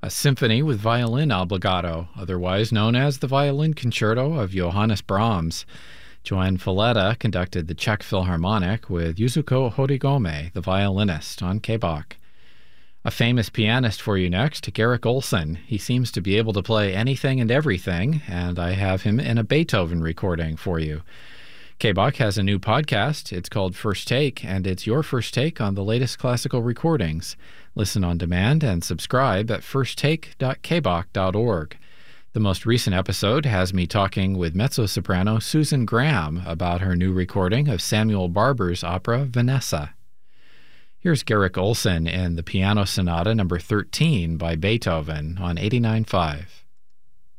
a symphony with violin obbligato, otherwise known as the Violin Concerto of Johannes Brahms. Joanne Falletta conducted the Czech Philharmonic with Yasuko Horigome, the violinist, on K-Bach. A famous pianist for you next, Garrick Olson. He seems to be able to play anything and everything, and I have him in a Beethoven recording for you. K-Bach has a new podcast. It's called First Take, and it's your first take on the latest classical recordings. Listen on demand and subscribe at firsttake.kbach.org. The most recent episode has me talking with mezzo-soprano Susan Graham about her new recording of Samuel Barber's opera Vanessa. Here's Garrick Olson in the Piano Sonata No. 13 by Beethoven on 89.5.